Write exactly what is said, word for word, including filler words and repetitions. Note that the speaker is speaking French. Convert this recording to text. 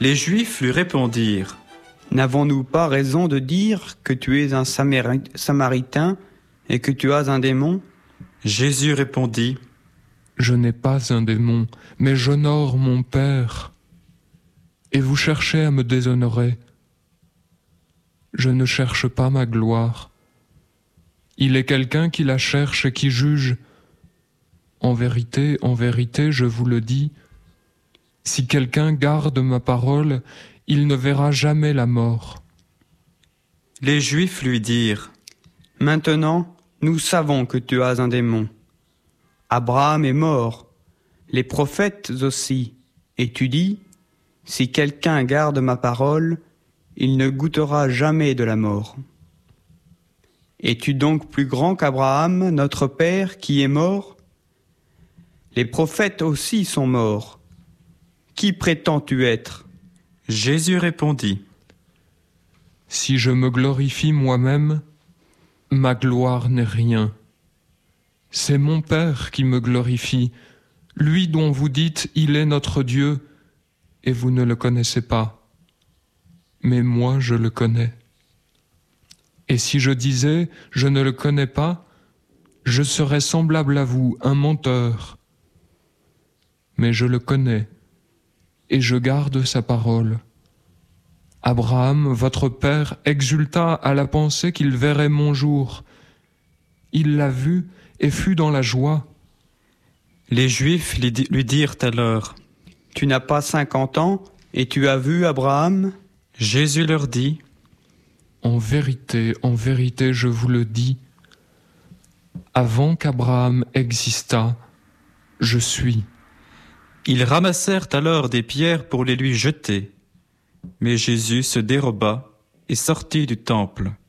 Les Juifs lui répondirent: N'avons-nous pas raison de dire que tu es un Saméri- Samaritain et que tu as un démon ? Jésus répondit: Je n'ai pas un démon, mais j'honore mon Père. Et vous cherchez à me déshonorer. Je ne cherche pas ma gloire. Il est quelqu'un qui la cherche et qui juge. En vérité, en vérité, je vous le dis, si quelqu'un garde ma parole, il ne verra jamais la mort. Les Juifs lui dirent: Maintenant, nous savons que tu as un démon. Abraham est mort, les prophètes aussi, et tu dis, si quelqu'un garde ma parole, il ne goûtera jamais de la mort. Es-tu donc plus grand qu'Abraham, notre père, qui est mort ? Les prophètes aussi sont morts. Qui prétends-tu être ? Jésus répondit: Si je me glorifie moi-même, ma gloire n'est rien. C'est mon Père qui me glorifie, lui dont vous dites « Il est notre Dieu » et vous ne le connaissez pas. Mais moi je le connais. Et si je disais « Je ne le connais pas », je serais semblable à vous, un menteur. Mais je le connais, et je garde sa parole. Abraham, votre père, exulta à la pensée qu'il verrait mon jour. Il l'a vu et fut dans la joie. Les Juifs lui di- lui dirent alors: Tu n'as pas cinquante ans et tu as vu Abraham ? Jésus leur dit: En vérité, en vérité, je vous le dis, avant qu'Abraham existât, je suis. Ils ramassèrent alors des pierres pour les lui jeter. Mais Jésus se déroba et sortit du temple.